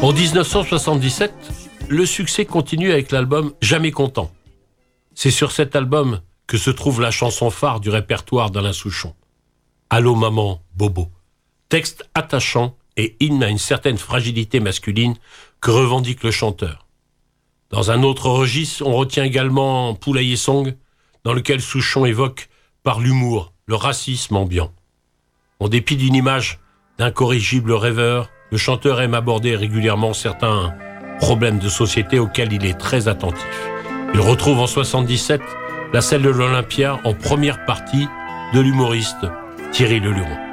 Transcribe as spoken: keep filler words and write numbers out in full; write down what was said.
En dix-neuf cent soixante-dix-sept, le succès continue avec l'album Jamais content. C'est sur cet album que se trouve la chanson phare du répertoire d'Alain Souchon. Allô maman, Bobo. Texte attachant et hymne à une certaine fragilité masculine que revendique le chanteur. Dans un autre registre, on retient également Poulailler Song, dans lequel Souchon évoque par l'humour le racisme ambiant. En dépit d'une image d'incorrigible rêveur, le chanteur aime aborder régulièrement certains problèmes de société auxquels il est très attentif. Il retrouve en soixante-dix-sept la scène de l'Olympia en première partie de l'humoriste Thierry Leluron.